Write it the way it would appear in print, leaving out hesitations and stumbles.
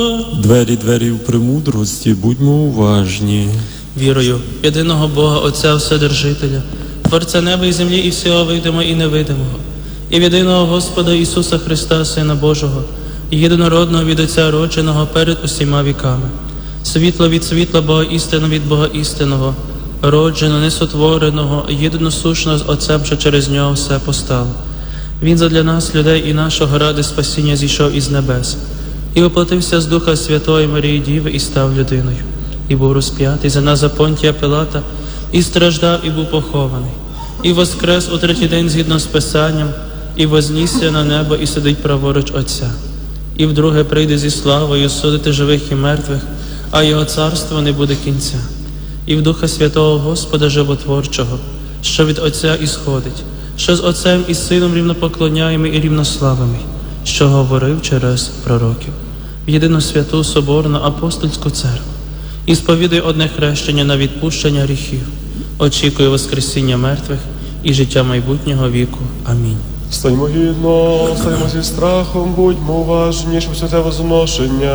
Двері в премудрості, будьмо уважні. Вірою в єдиного Бога, Отця Вседержителя, Творця неба і землі і всього видимого і невидимого, і в єдиного Господа Ісуса Христа, Сина Божого, і єдинородного від Отця родженого перед усіма віками, світло від світла, Бога істину від Бога істинного, роджено, несотвореного, єдиносушного з Отцем, що через нього все постало. Він задля нас, людей і нашого ради спасіння, зійшов із небес, і воплотився з Духа Святої Марії Діви і став людиною, і був розп'ятий за нас за Понтія Пилата, і страждав, і був похований, і воскрес у третій день згідно з Писанням, і вознісся на небо, і сидить праворуч Отця. І вдруге прийде зі славою судити живих і мертвих, а його царство не буде кінця. І в Духа Святого Господа Животворчого, що від Отця ісходить, що з Отцем і Сином рівнопоклоняємий і рівнославимий, що говорив через пророків, в єдину святу Соборну Апостольську церкву, і сповідує одне хрещення на відпущення гріхів, очікує воскресіння мертвих і життя майбутнього віку. Амінь. Станьмо гідно, станьмо зі страхом, будьмо уважні, щоб святе возношення